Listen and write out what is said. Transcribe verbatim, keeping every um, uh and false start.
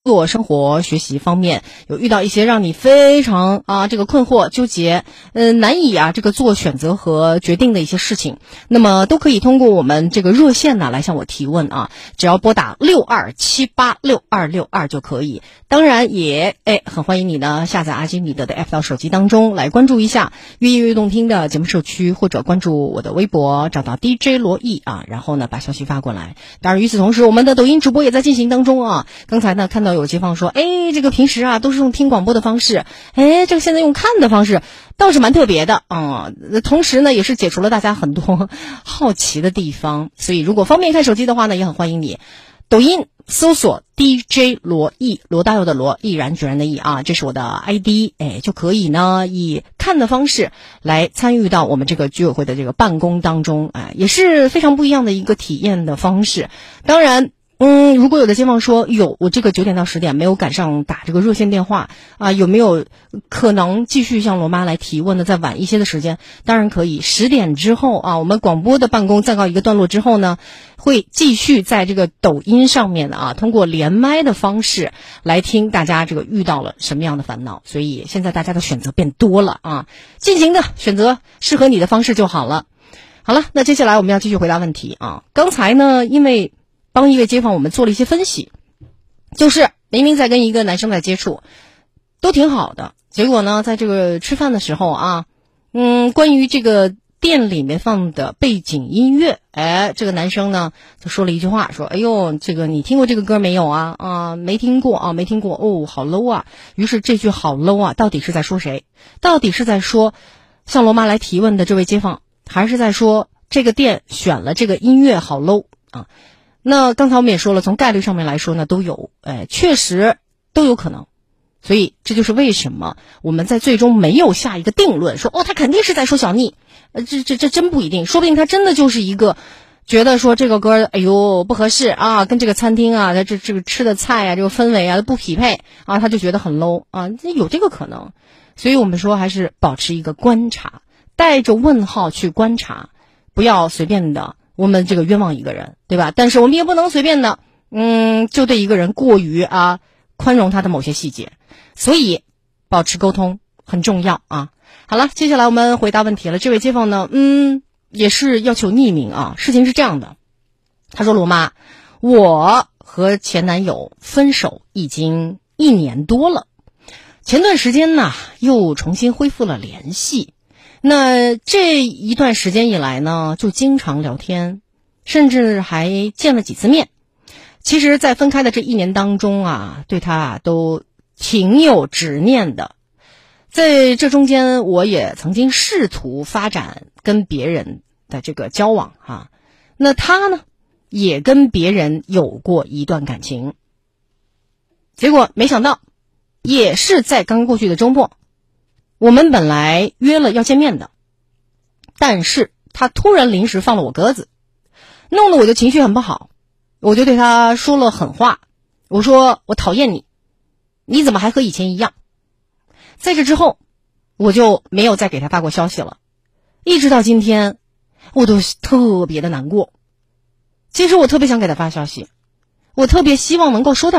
作、生活、学习方面有遇到一些让你非常啊这个困惑、纠结，呃难以啊这个做选择和决定的一些事情，那么都可以通过我们这个热线呢来向我提问啊，只要拨打六二七八六二六二就可以。当然也哎很欢迎你呢下载阿基米德的 app 到手机当中来关注一下越夜越动听的节目社区，或者关注我的微博找到 D J 罗毅啊，然后呢把消息发过来。当然与此同时，我们的抖音直播也在进行当中啊。刚才呢看到有街坊说，哎，这个平时啊都是用听广播的方式，哎，这个现在用看的方式倒是蛮特别的啊、嗯。同时呢也是解除了大家很多好奇的地方，所以如果方便看手机的话呢，也很欢迎你抖音搜索 D J 罗毅，罗大佑的罗，毅然决然的毅啊，这是我的 I D， 哎，就可以呢以看的方式来参与到我们这个居委会的这个办公当中，哎，也是非常不一样的一个体验的方式。当然嗯，如果有的街坊说，有我这个九点到十点没有赶上打这个热线电话啊，有没有可能继续向罗妈来提问呢？再晚一些的时间，当然可以。十点之后啊，我们广播的办公暂告一个段落之后呢，会继续在这个抖音上面啊，通过连麦的方式来听大家这个遇到了什么样的烦恼。所以现在大家的选择变多了啊，尽情的选择适合你的方式就好了。好了，那接下来我们要继续回答问题啊。刚才呢，因为帮一位街坊我们做了一些分析，就是明明在跟一个男生在接触都挺好的，结果呢在这个吃饭的时候啊，嗯，关于这个店里面放的背景音乐，哎，这个男生呢就说了一句话，说哎呦，这个你听过这个歌没有啊？啊，没听过啊，没听过哦，好 low 啊。于是这句好 low 啊到底是在说谁？到底是在说向罗妈来提问的这位街坊，还是在说这个店选了这个音乐好 low 啊？那刚才我们也说了，从概率上面来说呢都有，哎，确实都有可能。所以这就是为什么我们在最终没有下一个定论，说哦他肯定是在说小妮，呃这这这真不一定，说不定他真的就是一个觉得说这个歌哎呦不合适啊，跟这个餐厅啊这这个吃的菜啊这个氛围啊不匹配啊，他就觉得很 low 啊，有这个可能。所以我们说还是保持一个观察，带着问号去观察，不要随便的我们这个冤枉一个人，对吧？但是我们也不能随便的嗯就对一个人过于啊宽容他的某些细节，所以保持沟通很重要啊。好了，接下来我们回答问题了。这位街坊呢嗯也是要求匿名啊。事情是这样的，他说罗妈，我和前男友分手已经一年多了，前段时间呢又重新恢复了联系，那这一段时间以来呢就经常聊天，甚至还见了几次面。其实在分开的这一年当中啊，对他啊都挺有执念的。在这中间我也曾经试图发展跟别人的这个交往啊，那他呢也跟别人有过一段感情，结果没想到也是在刚过去的周末，我们本来约了要见面的，但是他突然临时放了我鸽子，弄得我的情绪很不好，我就对他说了狠话，我说我讨厌你，你怎么还和以前一样？在这之后我就没有再给他发过消息了，一直到今天我都特别的难过。其实我特别想给他发消息，我特别希望能够收到